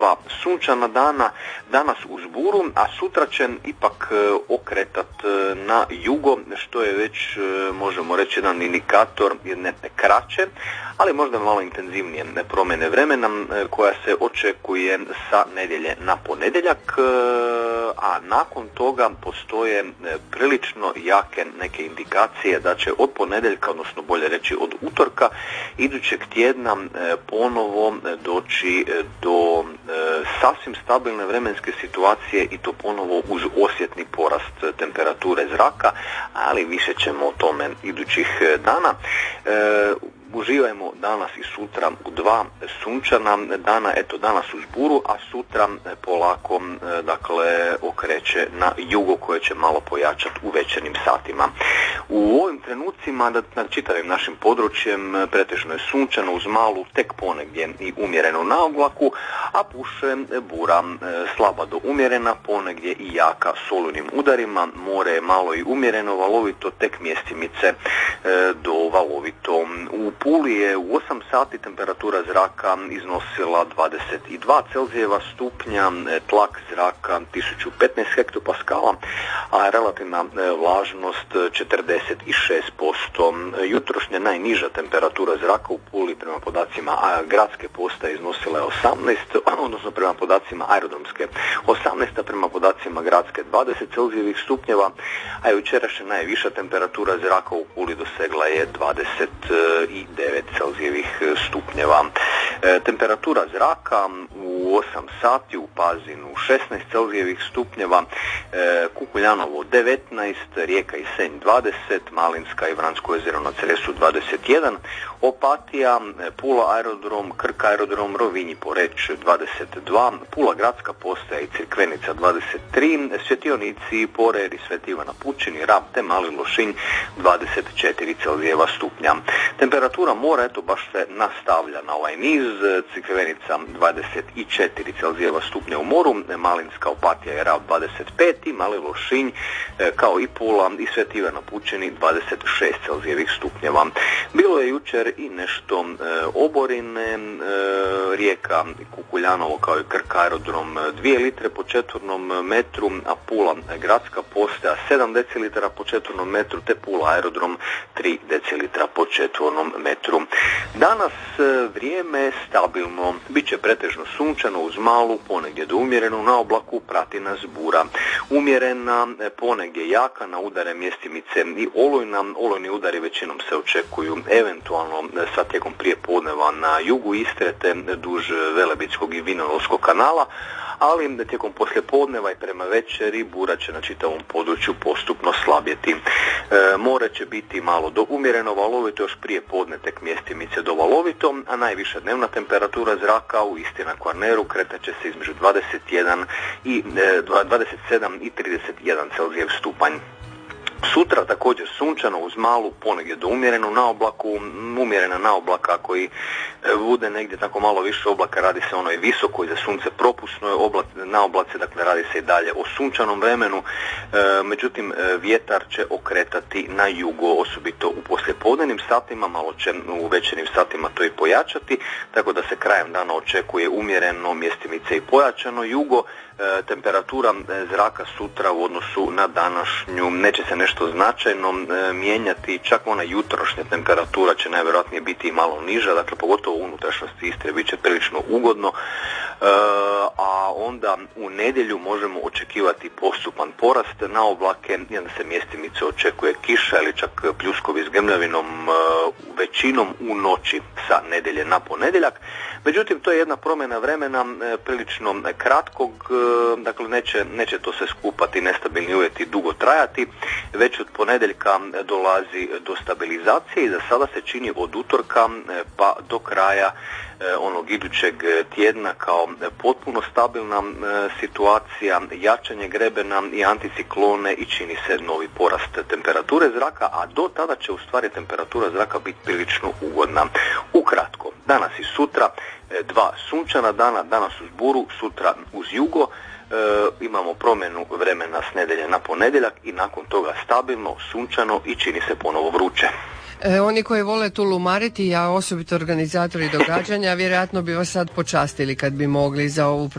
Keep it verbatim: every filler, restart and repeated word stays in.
dva sunčana dana, danas uz buru, a sutra će ipak okretat na jugo, što je već, možemo reći, jedan indikator jedne kraće, ali možda malo intenzivnije promjene vremena koja se očekuje sa nedjelje na ponedjeljak, a nakon toga postoje prilično jake neke indikacije da će od ponedjeljka, odnosno bolje reći od utorka idućeg tjedna ponovo doći do sasvim stabilne vremenske situacije i to ponovo uz osjetni porast temperature zraka, ali više ćemo o tome idućih dana. E, Uživajmo danas i sutra u dva sunčana dana, eto danas uz buru, a sutra polako dakle okreće na jugo koje će malo pojačati u večernjim satima. U ovim trenucima nad čitavim našim područjem pretežno je sunčano uz malu tek ponegdje i umjereno na oblaku, a puše bura slaba do umjerena, ponegdje i jaka s olujnim udarima, more je malo i umjereno, valovito tek mjestimice do valovito. U Puli je u osam sati temperatura zraka iznosila dvadeset dva Celzijeva stupnja, tlak zraka tisuću petnaest hektopaskala, a relativna vlažnost četrdeset šest posto. Jutrošnja najniža temperatura zraka u Puli prema podacima gradske postaje iznosila je osamnaest, odnosno prema podacima aerodromske osamnaest, a prema podacima gradske dvadeset Celzijevih stupnjeva, a jučerašnja najviša temperatura zraka u Puli dosegla je dvadeset devet Celzijevih stupnjeva. E, temperatura zraka u osam sati u Pazinu šesnaest Celzijevih stupnjeva, e, Kukuljanovo devetnaest, Rijeka i Senj dvadeset, Malinska i Vransko jezero na Cresu dvadeset jedan, Opatija, Pula aerodrom, Krk aerodrom, Rovinj i Poreč dvadeset dva, Pula gradska postaja i Crikvenica dvadeset tri, Svjetionici, Porer i Sveti Ivan Pučini, Rab te Mali Lošinj dvadeset četiri Celzijeva stupnja. Temperatura mora, eto, baš se nastavlja na ovaj niz. Crikvenica dvadeset četiri Celzijeva stupnja u moru, Malinska, Opatija i Rab dvadeset pet i Mali Lošinj kao i Pula i Sveti Ivan Pučini dvadeset šest Celzijevih stupnjeva. Bilo je jučer i nešto e, oborine, e, Rijeka Kukuljanovo kao i Krk aerodrom dvije litre po četvornom metru, a Pula gradska postaja sedam decilitara po četvornom metru, te Pula aerodrom tri decilitra po četvornom metru. Danas e, vrijeme stabilno, bit će pretežno sunčano uz malu, ponegdje do umjerenu na oblaku, prati nas bura. Umjerena, ponegdje jaka, na udare mjestimice i olujna, olujni udari većinom se očekuju eventualno sa tijekom prije podneva na jugu Istre te duž Velebitskog i Vinodolskog kanala, ali tijekom poslijepodneva i prema večeri bura će na čitavom području postupno slabjeti. E, more će biti malo do umjereno valovito, još prije podne tek mjestimice do valovito, a najviša dnevna temperatura zraka u Istri na Kvarneru kretat će se između dvadeset jedan i e, dvadeset sedam i trideset jedan Celzijev stupanj. Sutra također sunčano uz malu, ponegdje do umjereno na oblaku, umjerena na oblaka koji bude negdje tako malo više oblaka, radi se onoj visokoj za sunce propusnoj oblak, na oblaci, dakle radi se i dalje o sunčanom vremenu, e, međutim vjetar će okretati na jugo, osobito u poslijepodnevnim satima, malo će u večernjim satima to i pojačati, tako da se krajem dana očekuje umjereno, mjestimice i pojačano jugo. E, temperatura zraka sutra u odnosu na današnju neće se nešto značajno e, mijenjati, čak ona jutrošnja temperatura će najvjerojatnije biti i malo niža, dakle pogotovo u unutrašnjosti Istre bit će prilično ugodno, e, a onda u nedjelju možemo očekivati postupan porast na oblake, jedan se mjestimice očekuje kiša ili čak pljuskovi s grmljavinom e, većinom u noći sa nedjelje na ponedjeljak. Međutim, to je jedna promjena vremena e, prilično kratkog, e, dakle neće, neće to se skupati, nestabilni uvjeti dugo trajati, već od ponedjeljka dolazi do stabilizacije i za sada se čini od utorka pa do kraja onog idućeg tjedna kao potpuno stabilna situacija, jačanje grebena i anticiklone i čini se novi porast temperature zraka, a do tada će u stvari temperatura zraka biti prilično ugodna. Ukratko, danas i sutra dva sunčana dana, danas uz buru, sutra uz jugo, e, imamo promjenu vremena s nedjelje na ponedjeljak i nakon toga stabilno, sunčano i čini se ponovo vruće. E, oni koji vole tu lumariti, a osobito organizatori događanja, vjerojatno bi vas sad počastili kad bi mogli za ovu